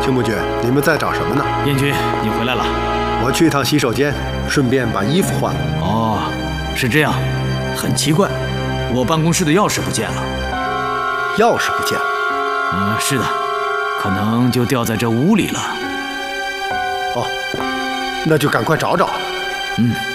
青木君，你们在找什么呢？ 燕君，你回来了。 我去一趟洗手间，顺便把衣服换了。 哦，是这样，很奇怪，我办公室的钥匙不见了。 钥匙不见了？ 是的，可能就掉在这屋里了。 哦，那就赶快找找。